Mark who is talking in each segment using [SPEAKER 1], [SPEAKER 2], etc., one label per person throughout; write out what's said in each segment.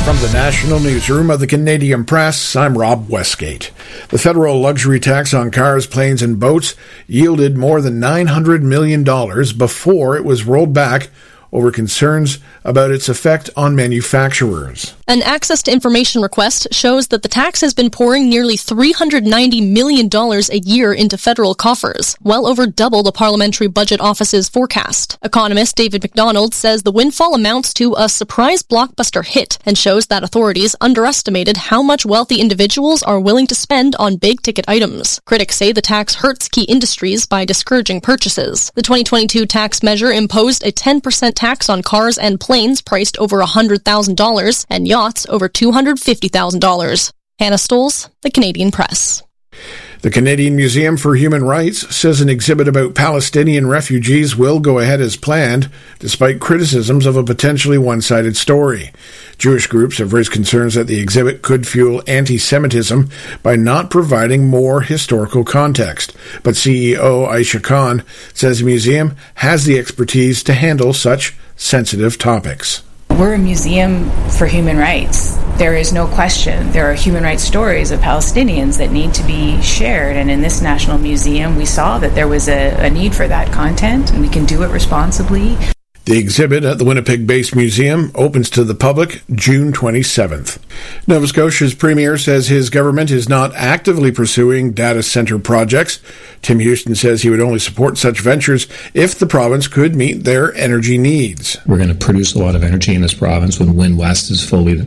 [SPEAKER 1] From the National Newsroom of the Canadian Press, I'm Rob Westgate. The federal luxury tax on cars, planes, and boats yielded more than $900 million before it was rolled back over concerns about its effect on manufacturers.
[SPEAKER 2] An Access to Information request shows that the tax has been pouring nearly $390 million a year into federal coffers, well over double the Parliamentary Budget Office's forecast. Economist David McDonald says the windfall amounts to a surprise blockbuster hit and shows that authorities underestimated how much wealthy individuals are willing to spend on big-ticket items. Critics say the tax hurts key industries by discouraging purchases. The 2022 tax measure imposed a 10% tax on cars and planes priced over $100,000 and yachts over $250,000. Hannah Stoles, The Canadian Press.
[SPEAKER 1] The Canadian Museum for Human Rights says an exhibit about Palestinian refugees will go ahead as planned, despite criticisms of a potentially one-sided story. Jewish groups have raised concerns that the exhibit could fuel anti-Semitism by not providing more historical context. But CEO Aisha Khan says the museum has the expertise to handle such sensitive topics.
[SPEAKER 3] We're a museum for human rights. There is no question. There are human rights stories of Palestinians that need to be shared. And in this National Museum, we saw that there was a need for that content, and we can do it responsibly.
[SPEAKER 1] The exhibit at the Winnipeg-based museum opens to the public June 27th. Nova Scotia's premier says his government is not actively pursuing data center projects. Tim Houston says he would only support such ventures if the province could meet their energy needs.
[SPEAKER 4] We're going to produce a lot of energy in this province when Wind West is fully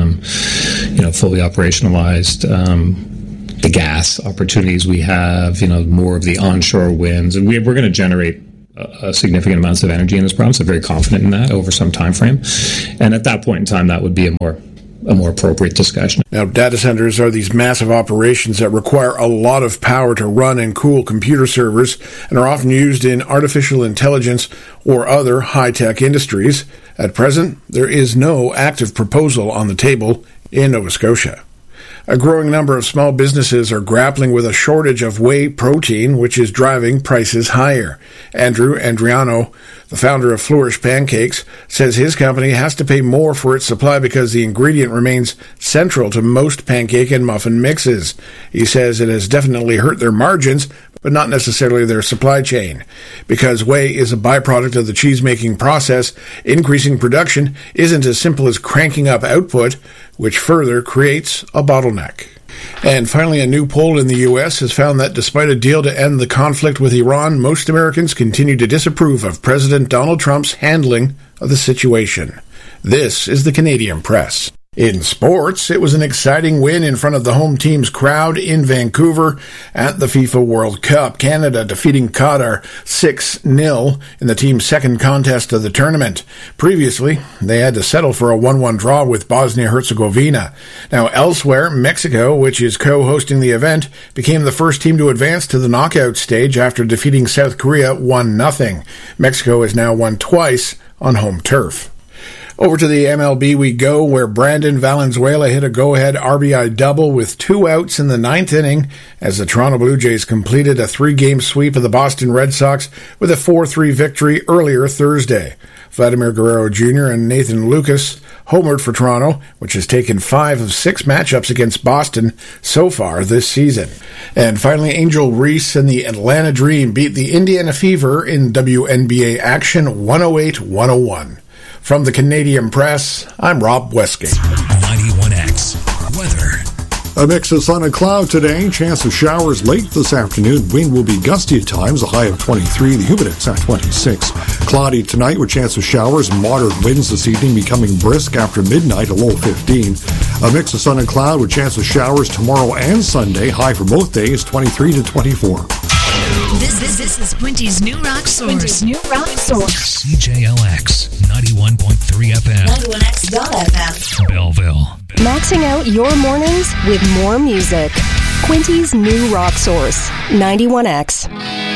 [SPEAKER 4] operationalized. The gas opportunities we have, more of the onshore winds, and we're going to generate significant amounts of energy in this province. I'm very confident in that over some time frame. And at that point in time, that would be a more appropriate discussion.
[SPEAKER 1] Now, data centers are these massive operations that require a lot of power to run and cool computer servers and are often used in artificial intelligence or other high-tech industries. At present, there is no active proposal on the table in Nova Scotia. A growing number of small businesses are grappling with a shortage of whey protein, which is driving prices higher. Andrew Andriano, the founder of Flourish Pancakes, says his company has to pay more for its supply because the ingredient remains central to most pancake and muffin mixes. He says it has definitely hurt their margins, but not necessarily their supply chain. Because whey is a byproduct of the cheese-making process, increasing production isn't as simple as cranking up output, which further creates a bottleneck. And finally, a new poll in the U.S. has found that despite a deal to end the conflict with Iran, most Americans continue to disapprove of President Donald Trump's handling of the situation. This is the Canadian Press. In sports, it was an exciting win in front of the home team's crowd in Vancouver at the FIFA World Cup. Canada defeating Qatar 6-0 in the team's second contest of the tournament. Previously, they had to settle for a 1-1 draw with Bosnia-Herzegovina. Now, elsewhere, Mexico, which is co-hosting the event, became the first team to advance to the knockout stage after defeating South Korea 1-0. Mexico has now won twice on home turf. Over to the MLB we go, where Brandon Valenzuela hit a go-ahead RBI double with 2 outs in the 9th inning as the Toronto Blue Jays completed a 3-game sweep of the Boston Red Sox with a 4-3 victory earlier Thursday. Vladimir Guerrero Jr. and Nathan Lucas homered for Toronto, which has taken 5 of 6 matchups against Boston so far this season. And finally, Angel Reese and the Atlanta Dream beat the Indiana Fever in WNBA action 108-101. From the Canadian Press, I'm Rob Westgate.
[SPEAKER 5] 91X weather.
[SPEAKER 6] A mix of sun and cloud today. Chance of showers late this afternoon. Wind will be gusty at times, a high of 23. The humidex at 26. Cloudy tonight with chance of showers. Moderate winds this evening becoming brisk after midnight, a low 15. A mix of sun and cloud with chance of showers tomorrow and Sunday. High for both days, 23 to 24.
[SPEAKER 5] This is Quinty's New Rock Source. CJLX 91.3 FM.
[SPEAKER 7] 91X.FM.
[SPEAKER 5] Belleville.
[SPEAKER 2] Maxing out your mornings with more music. Quinty's New Rock Source, 91X.